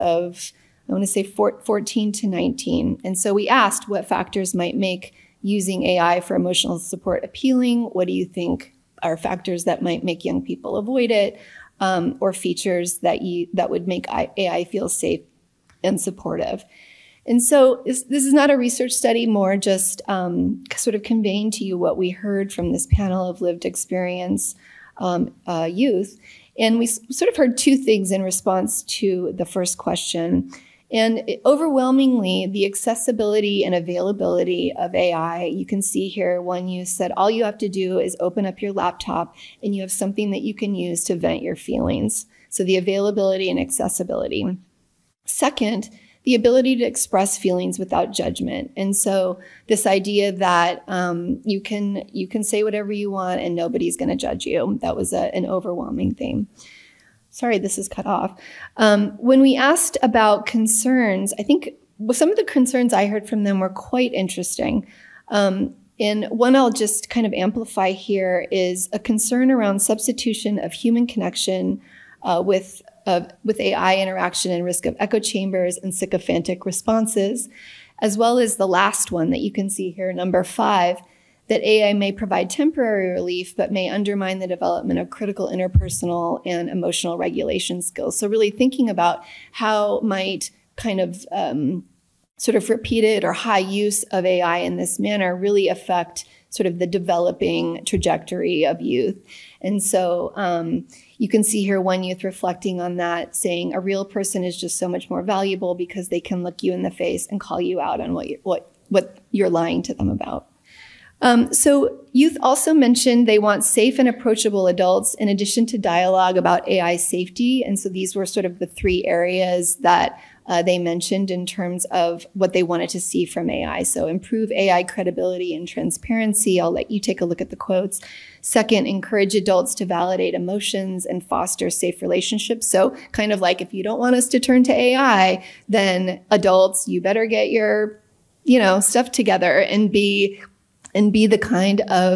I want to say 14 to 19. And so we asked what factors might make using AI for emotional support appealing. What do you think are factors that might make young people avoid it, or features that would make AI feel safe and supportive? And so this is not a research study, more just sort of conveying to you what we heard from this panel of lived experience youth. And we sort of heard two things in response to the first question. And overwhelmingly, the accessibility and availability of AI, you can see here, one youth said, all you have to do is open up your laptop and you have something that you can use to vent your feelings. So the availability and accessibility. Second, the ability to express feelings without judgment. And so this idea that you can say whatever you want and nobody's going to judge you, that was an overwhelming theme. Sorry, this is cut off. When we asked about concerns, I think some of the concerns I heard from them were quite interesting. And one I'll just kind of amplify here is a concern around substitution of human connection with AI interaction and risk of echo chambers and sycophantic responses, as well as the last one that you can see here, number 5, that AI may provide temporary relief, but may undermine the development of critical interpersonal and emotional regulation skills. So really thinking about how might kind of sort of repeated or high use of AI in this manner really affect sort of the developing trajectory of youth. And so you can see here one youth reflecting on that, saying a real person is just so much more valuable because they can look you in the face and call you out on what you're lying to them about. So youth also mentioned they want safe and approachable adults in addition to dialogue about AI safety. And so these were sort of the 3 areas that they mentioned in terms of what they wanted to see from AI. So improve AI credibility and transparency. I'll let you take a look at the quotes. Second, encourage adults to validate emotions and foster safe relationships. So kind of like if you don't want us to turn to AI, then adults, you better get your, stuff together and be the kind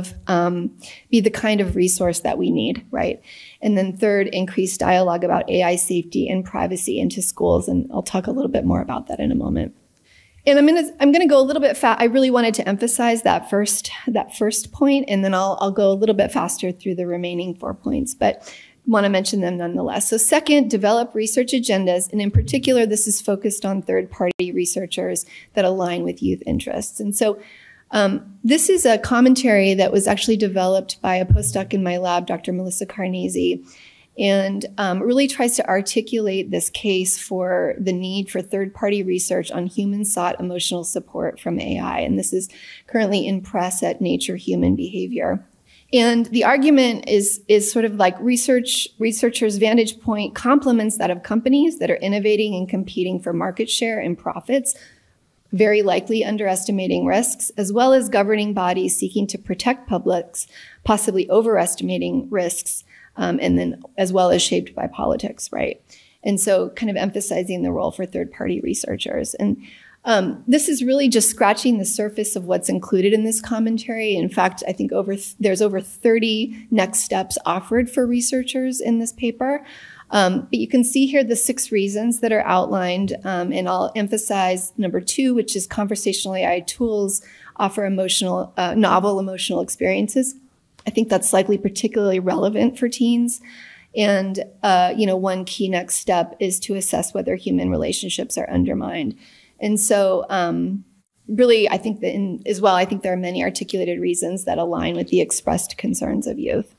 of resource that we need, right? And then third, increase dialogue about AI safety and privacy into schools, and I'll talk a little bit more about that in a moment. And I'm gonna go a little bit fast. I really wanted to emphasize that first point, and then I'll go a little bit faster through the remaining 4 points, but want to mention them nonetheless. So second, develop research agendas, and in particular, this is focused on third-party researchers that align with youth interests. And so this is a commentary that was actually developed by a postdoc in my lab, Dr. Melissa Carnese, and really tries to articulate this case for the need for third-party research on human-sought emotional support from AI. And this is currently in press at Nature Human Behavior. And the argument is sort of like researchers' vantage point complements that of companies that are innovating and competing for market share and profits, very likely underestimating risks, as well as governing bodies seeking to protect publics, possibly overestimating risks, and then as well as shaped by politics, right? And so kind of emphasizing the role for third-party researchers. And this is really just scratching the surface of what's included in this commentary. In fact, I think there's over 30 next steps offered for researchers in this paper. But you can see here the 6 reasons that are outlined, and I'll emphasize number 2, which is conversational AI tools offer novel emotional experiences. I think that's likely particularly relevant for teens. And one key next step is to assess whether human relationships are undermined. And so really, I think that I think there are many articulated reasons that align with the expressed concerns of youth.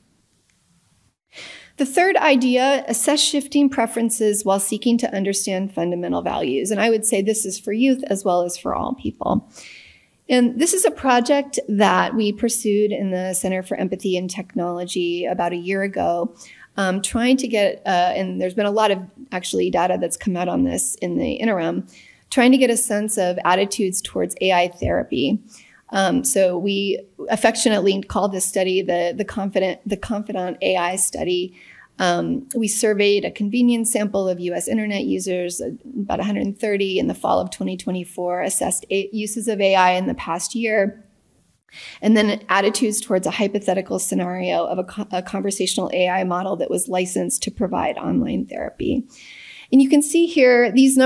The third idea, assess shifting preferences while seeking to understand fundamental values. And I would say this is for youth as well as for all people. And this is a project that we pursued in the Center for Empathy and Technology about a year ago, trying to get, and there's been a lot of actually data that's come out on this in the interim, trying to get a sense of attitudes towards AI therapy. So we affectionately call this study the Confidant AI study. We surveyed a convenience sample of US internet users, about 130 in the fall of 2024, assessed uses of AI in the past year, and then attitudes towards a hypothetical scenario of a conversational AI model that was licensed to provide online therapy. And you can see here, these